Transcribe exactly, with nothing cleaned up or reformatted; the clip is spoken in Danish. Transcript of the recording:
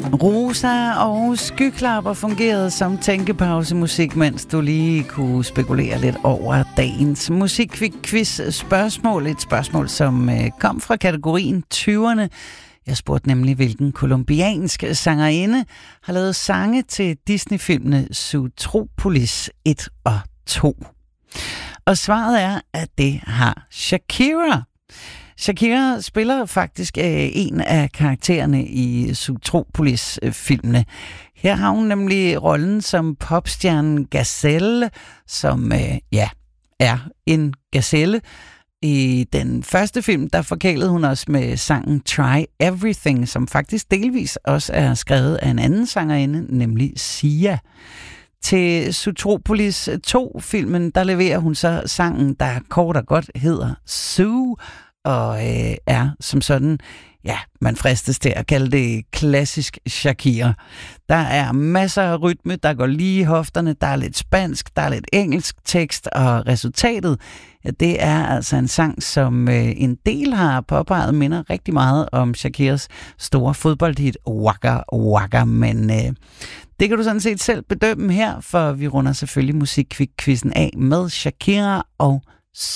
Rosa og Skyklapper fungerede som tænkepausemusik, mens du lige kunne spekulere lidt over dagens musikquiz spørgsmål. Et spørgsmål, som kom fra kategorien tyverne. Jeg spurgte nemlig, hvilken kolumbiansk sangerinde har lavet sange til Disney-filmene Zootropolis et og to. Og svaret er, at det har Shakira. Shakira spiller faktisk øh, en af karaktererne i Zootropolis-filmene. Her har hun nemlig rollen som popstjernen Gazelle, som øh, ja, er en gazelle. I den første film, der forkælede hun os med sangen Try Everything, som faktisk delvis også er skrevet af en anden sangerinde, nemlig Sia. Til Zootropolis to-filmen, der leverer hun så sangen, der kort og godt hedder Zoo, og øh, er som sådan, ja, man fristes til at kalde det klassisk Shakira. Der er masser af rytme, der går lige i hofterne, der er lidt spansk, der er lidt engelsk tekst, og resultatet, ja, det er altså en sang, som øh, en del har påpeget, minder rigtig meget om Shakiras store fodboldhit Waka Waka, men øh, det kan du sådan set selv bedømme her, for vi runder selvfølgelig musikquizzen af med Shakira og